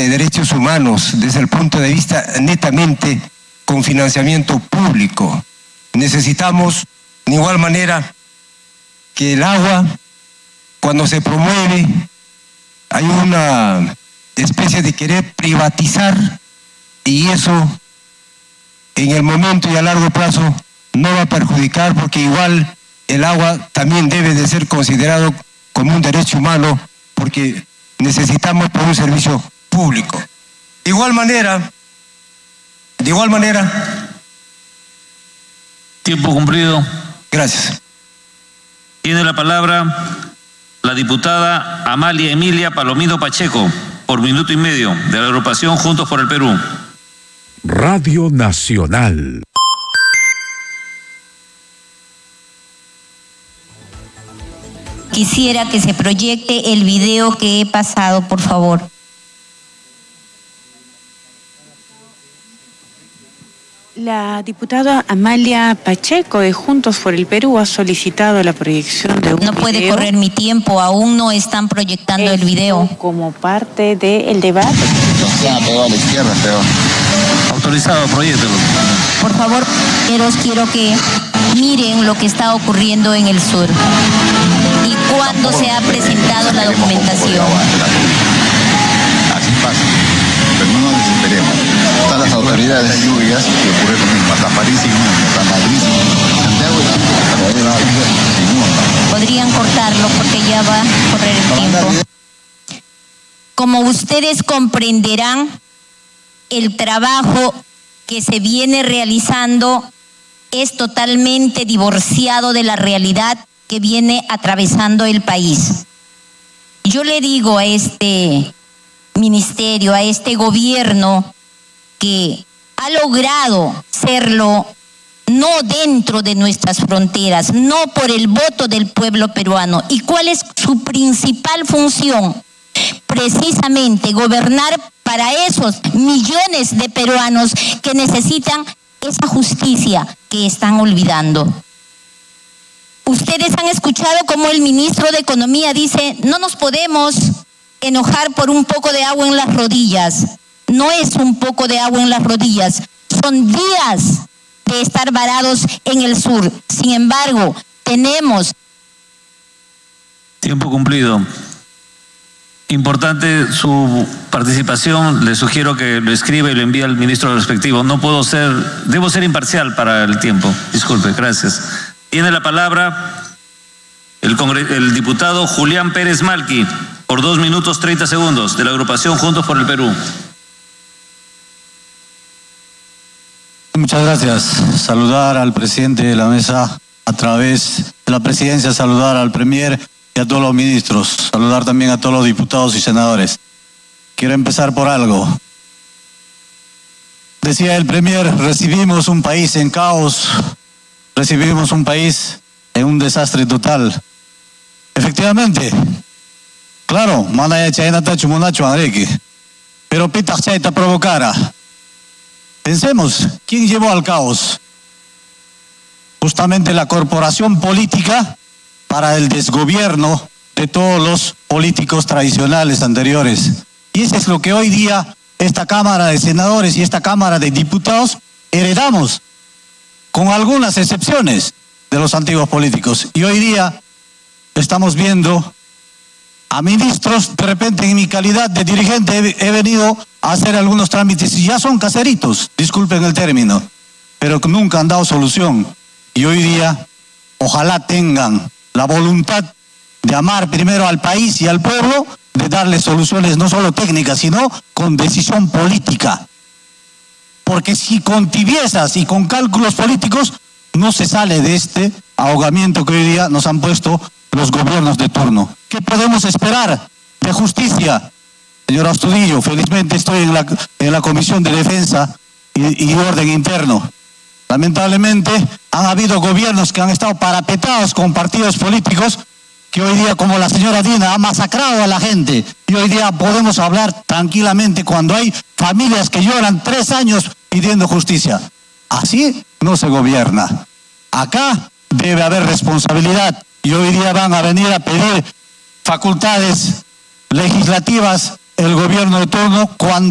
de derechos humanos desde el punto de vista netamente con financiamiento público. Necesitamos, de igual manera, que el agua, cuando se promueve, hay una especie de querer privatizar, y eso en el momento y a largo plazo no va a perjudicar, porque igual el agua también debe de ser considerado como un derecho humano, porque necesitamos por un servicio público. De igual manera, tiempo cumplido. Gracias. Tiene la palabra la diputada Amalia Emilia Palomino Pacheco, por 1,5 minutos, de la agrupación Juntos por el Perú. Radio Nacional. Quisiera que se proyecte el video que he pasado, por favor. La diputada Amalia Pacheco de Juntos por el Perú ha solicitado la proyección de un video. No puede correr mi tiempo, aún no están proyectando el video. Como parte del debate. Pegó a la izquierda, pegó. Autorizado, proyectelo. Por favor, quiero que miren lo que está ocurriendo en el sur y cuándo se ha presentado la documentación. Así pasa, pero no nos desesperemos. Están las autoridades de lluvias que ocurre lo mismo. Hasta París inunda, hasta Madrid inunda, Santiago inunda. Podrían cortarlo porque ya va a correr el tiempo. Como ustedes comprenderán, el trabajo que se viene realizando es totalmente divorciado de la realidad que viene atravesando el país. Yo le digo a este ministerio, a este gobierno, que ha logrado serlo no dentro de nuestras fronteras, no por el voto del pueblo peruano. ¿Y cuál es su principal función? Precisamente gobernar para esos millones de peruanos que necesitan esa justicia que están olvidando. Ustedes han escuchado cómo el ministro de Economía dice: no nos podemos enojar por un poco de agua en las rodillas. No es un poco de agua en las rodillas, son días de estar varados en el sur. Sin embargo, tenemos... Tiempo cumplido. Importante su participación. Le sugiero que lo escriba y lo envíe al ministro respectivo. Debo ser imparcial para el tiempo. Disculpe, gracias. Tiene la palabra el diputado Julián Pérez Malqui, por 2 minutos 30 segundos, de la agrupación Juntos por el Perú. Muchas gracias. Saludar al presidente de la mesa a través de la presidencia, saludar al premier y a todos los ministros, saludar también a todos los diputados y senadores. Quiero empezar por algo. Decía el premier, recibimos un país en caos, recibimos un país en un desastre total. Efectivamente, claro, manaya chaynata chumunacho anreque, pero pitak chayta provocara. Pensemos, ¿quién llevó al caos? Justamente la corporación política para el desgobierno de todos los políticos tradicionales anteriores. Y eso es lo que hoy día esta Cámara de Senadores y esta Cámara de Diputados heredamos, con algunas excepciones de los antiguos políticos. Y hoy día estamos viendo a ministros, de repente en mi calidad de dirigente he venido a hacer algunos trámites y ya son caseritos, disculpen el término, pero que nunca han dado solución. Y hoy día ojalá tengan la voluntad de amar primero al país y al pueblo, de darle soluciones no solo técnicas, sino con decisión política. Porque si con tibiezas y con cálculos políticos no se sale de este ahogamiento que hoy día nos han puesto los gobiernos de turno. ¿Qué podemos esperar de justicia? Señor Astudillo, felizmente estoy en la Comisión de Defensa y Orden Interno. Lamentablemente han habido gobiernos que han estado parapetados con partidos políticos que hoy día, como la señora Dina, ha masacrado a la gente. Y hoy día podemos hablar tranquilamente cuando hay familias que lloran 3 años pidiendo justicia. Así no se gobierna. Acá debe haber responsabilidad. Y hoy día van a venir a pedir facultades legislativas el gobierno de turno cuando